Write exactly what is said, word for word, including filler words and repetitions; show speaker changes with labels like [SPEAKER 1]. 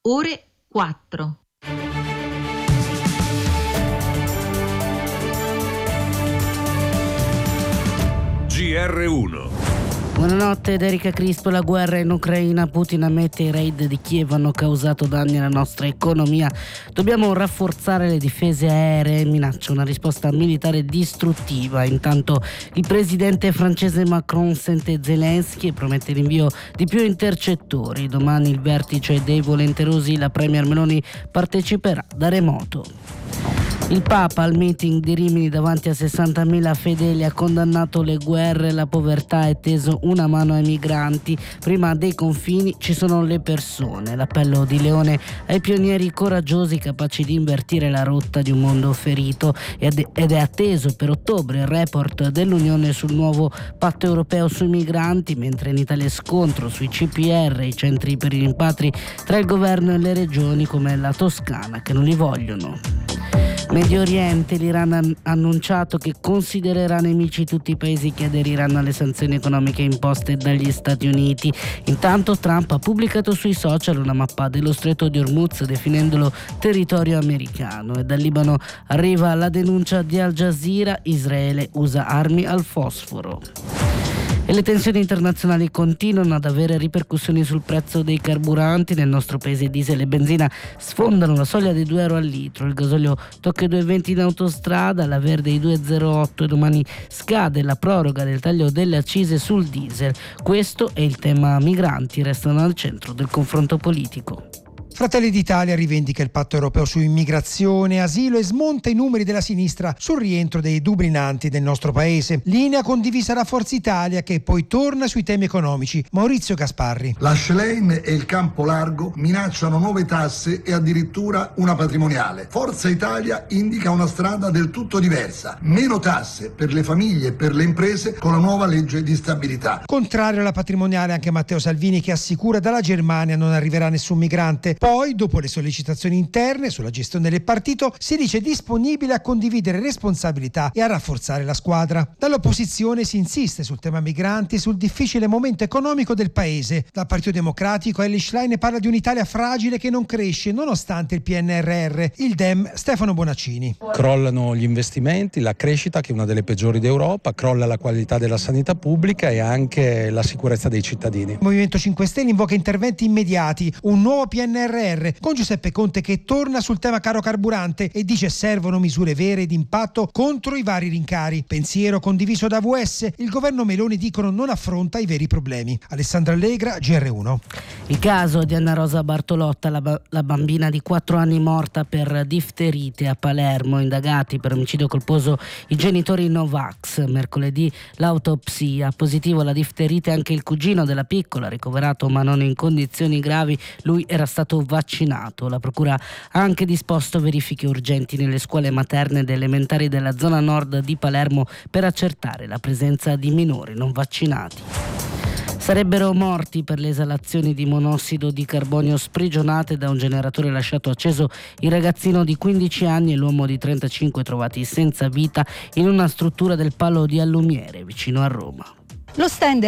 [SPEAKER 1] ore quattro.
[SPEAKER 2] G R uno.
[SPEAKER 3] Buonanotte da Erika Crispo. La guerra in Ucraina. Putin ammette i raid di Kiev hanno causato danni alla nostra economia. Dobbiamo rafforzare le difese aeree. Minaccia una risposta militare distruttiva. Intanto il presidente francese Macron sente Zelensky e promette l'invio di più intercettori. Domani il vertice dei volenterosi. La premier Meloni parteciperà da remoto. Il Papa al meeting di Rimini davanti a sessantamila fedeli ha condannato le guerre e la povertà e teso una mano ai migranti. Prima dei confini ci sono le persone. L'appello di Leone ai pionieri coraggiosi capaci di invertire la rotta di un mondo ferito, ed è atteso per ottobre il report dell'Unione sul nuovo patto europeo sui migranti, mentre in Italia è scontro sui C P R, i centri per i rimpatri, tra il governo e le regioni come la Toscana che non li vogliono. Medio Oriente, l'Iran ha annunciato che considererà nemici tutti i paesi che aderiranno alle sanzioni economiche imposte dagli Stati Uniti. Intanto Trump ha pubblicato sui social una mappa dello Stretto di Hormuz definendolo territorio americano, e dal Libano arriva la denuncia di Al Jazeera: Israele usa armi al fosforo. E le tensioni internazionali continuano ad avere ripercussioni sul prezzo dei carburanti. Nel nostro paese diesel e benzina sfondano la soglia dei due euro al litro, il gasolio tocca i due e venti in autostrada, la verde i due e zero otto, e domani scade la proroga del taglio delle accise sul diesel. Questo è il tema. Migranti restano al centro del confronto politico.
[SPEAKER 4] Fratelli d'Italia rivendica il patto europeo su immigrazione e asilo e smonta i numeri della sinistra sul rientro dei dublinanti del nostro paese. Linea condivisa da Forza Italia, che poi torna sui temi economici. Maurizio Gasparri.
[SPEAKER 5] La Schlein e il campo largo minacciano nuove tasse e addirittura una patrimoniale. Forza Italia indica una strada del tutto diversa: meno tasse per le famiglie e per le imprese con la nuova legge di stabilità.
[SPEAKER 4] Contrario alla patrimoniale anche Matteo Salvini, che assicura dalla Germania non arriverà nessun migrante. Poi, dopo le sollecitazioni interne sulla gestione del partito, si dice disponibile a condividere responsabilità e a rafforzare la squadra. Dall'opposizione si insiste sul tema migranti e sul difficile momento economico del paese. Dal Partito Democratico Elly Schlein parla di un'Italia fragile che non cresce nonostante il P N R R. Il Dem Stefano Bonaccini.
[SPEAKER 6] Crollano gli investimenti, la crescita, che è una delle peggiori d'Europa, crolla la qualità della sanità pubblica e anche la sicurezza dei cittadini.
[SPEAKER 4] Il Movimento cinque Stelle invoca interventi immediati, un nuovo P N R R, con Giuseppe Conte che torna sul tema caro carburante e dice servono misure vere d'impatto contro i vari rincari. Pensiero condiviso da A V S, il governo Meloni dicono non affronta i veri problemi. Alessandra Allegra, G R uno.
[SPEAKER 3] Il caso di Anna Rosa Bartolotta, la, ba- la bambina di quattro anni morta per difterite a Palermo, indagati per omicidio colposo i genitori Novax. Mercoledì l'autopsia, positivo alla difterite anche il cugino della piccola, ricoverato ma non in condizioni gravi. Lui era stato vaccinato. La procura ha anche disposto verifiche urgenti nelle scuole materne ed elementari della zona nord di Palermo per accertare la presenza di minori non vaccinati. Sarebbero morti per le esalazioni di monossido di carbonio sprigionate da un generatore lasciato acceso il ragazzino di quindici anni e l'uomo di trentacinque trovati senza vita in una struttura del Palo di Allumiere vicino a Roma.
[SPEAKER 7] Lo stand